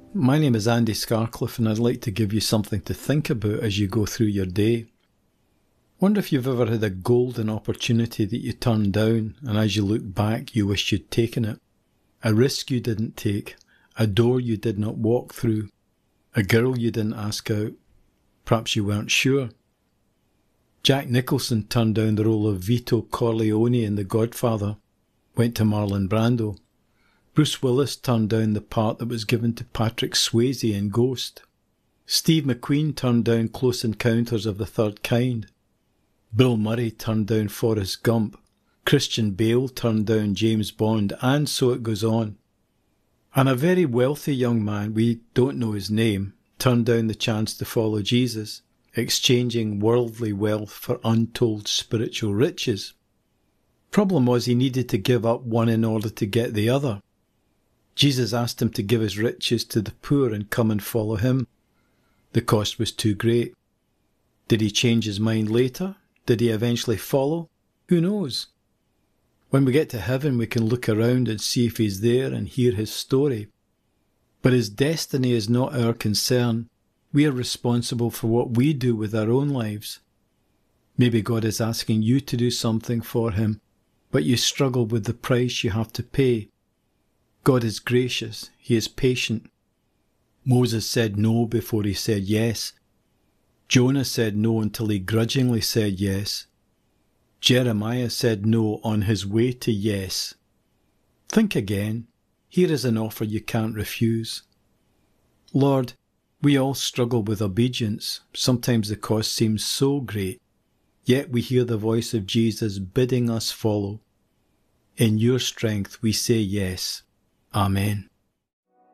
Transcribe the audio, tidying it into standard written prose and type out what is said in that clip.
My name is Andy Scarcliffe, and I'd like to give you something to think about as you go through your day. Wonder if you've ever had a golden opportunity that you turned down, and as you look back you wish you'd taken it. A risk you didn't take, a door you did not walk through, a girl you didn't ask out. Perhaps you weren't sure. Jack Nicholson turned down the role of Vito Corleone in The Godfather, went to Marlon Brando. Bruce Willis turned down the part that was given to Patrick Swayze in Ghost. Steve McQueen turned down Close Encounters of the Third Kind. Bill Murray turned down Forrest Gump. Christian Bale turned down James Bond, and so it goes on. And a very wealthy young man, we don't know his name, turned down the chance to follow Jesus, exchanging worldly wealth for untold spiritual riches. Problem was he needed to give up one in order to get the other. Jesus asked him to give his riches to the poor and come and follow him. The cost was too great. Did he change his mind later? Did he eventually follow? Who knows? When we get to heaven, we can look around and see if he's there and hear his story. But his destiny is not our concern. We are responsible for what we do with our own lives. Maybe God is asking you to do something for him, but you struggle with the price you have to pay. God is gracious. He is patient. Moses said no before he said yes. Jonah said no until he grudgingly said yes. Jeremiah said no on his way to yes. Think again. Here is an offer you can't refuse. Lord, we all struggle with obedience. Sometimes the cost seems so great, yet we hear the voice of Jesus bidding us follow. In your strength we say yes. Amen.